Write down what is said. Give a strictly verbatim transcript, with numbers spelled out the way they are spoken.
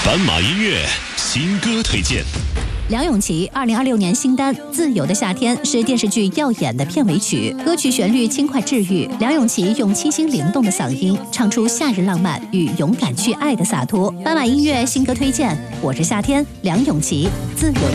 斑马音乐新歌推荐。 梁咏琪二零二六年新单《自由的夏天》是电视剧《耀眼》的片尾曲，歌曲旋律轻快治愈，梁咏琪用清新灵动的嗓音唱出夏日浪漫与勇敢去爱的洒脱。斑马音乐新歌推荐，我是夏天，梁咏琪，《自由的